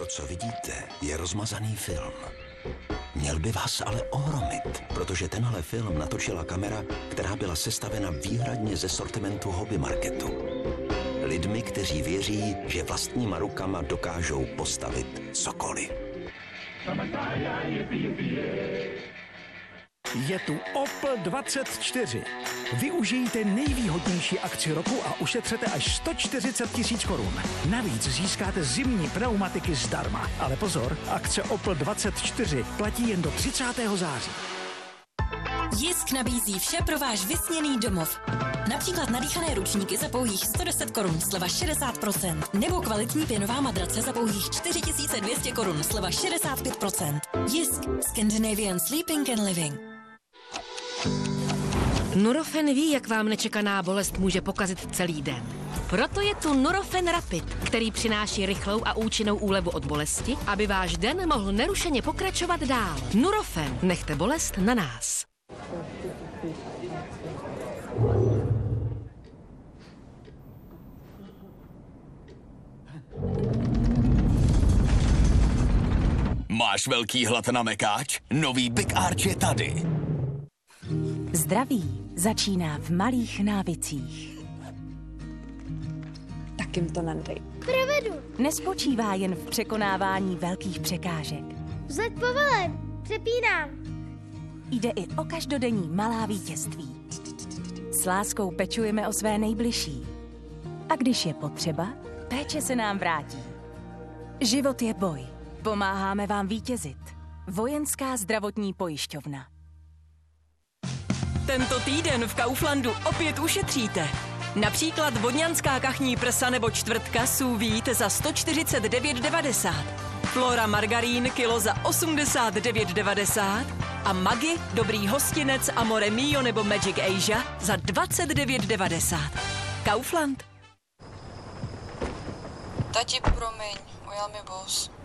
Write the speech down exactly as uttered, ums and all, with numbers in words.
co vidíte, je rozmazaný film. Měl by vás ale ohromit, protože tenhle film natočila kamera, která byla sestavena výhradně ze sortimentu hobby marketu. Lidmi, kteří věří, že vlastníma rukama dokážou postavit cokoliv. Je tu Opel dvacet čtyři. Využijte nejvýhodnější akci roku a ušetřete až sto čtyřicet tisíc korun. Navíc získáte zimní pneumatiky zdarma. Ale pozor, akce Opel dvacet čtyři platí jen do třicátého září. Jisk nabízí vše pro váš vysněný domov. Například nadýchané ručníky za pouhých sto deset korun, sleva šedesát procent. Nebo kvalitní pěnová madrace za pouhých čtyři tisíce dvě stě korun, sleva šedesát pět procent. Jisk. Scandinavian Sleeping and Living. Nurofen ví, jak vám nečekaná bolest může pokazit celý den. Proto je tu Nurofen Rapid, který přináší rychlou a účinnou úlevu od bolesti, aby váš den mohl nerušeně pokračovat dál. Nurofen. Nechte bolest na nás. Máš velký hlad na mekáč? Nový Big Arch je tady. Zdraví začíná v malých návicích. Tak jim to nadej. Provedu. Nespočívá jen v překonávání velkých překážek. Vzlet povelen. Přepínám. Jde i o každodenní malá vítězství. S láskou pečujeme o své nejbližší. A když je potřeba, péče se nám vrátí. Život je boj. Pomáháme vám vítězit. Vojenská zdravotní pojišťovna. Tento týden v Kauflandu opět ušetříte. Například vodňanská kachní prsa nebo čtvrtka sous vide za sto čtyřicet devět devadesát. Flora margarín kilo za osmdesát devět devadesát. A Maggi, dobrý hostinec, Amore Mio nebo Magic Asia za dvacet devět devadesát. Kaufland. Tati, promiň, ujel mi bus.